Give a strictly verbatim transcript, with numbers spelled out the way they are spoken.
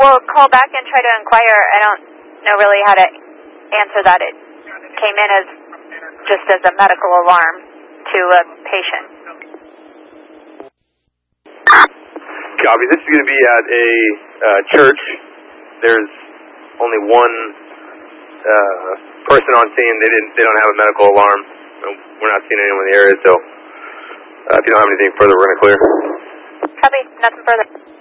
we'll call back and try to inquire. I don't know really how to answer that. It came in as just as a medical alarm to a patient. Copy. This is going to be at a uh, church. There's only one uh, person on scene. They didn't. They don't have a medical alarm. We're not seeing anyone in the area. So uh, if you don't have anything further, we're going to clear. Copy. Nothing further.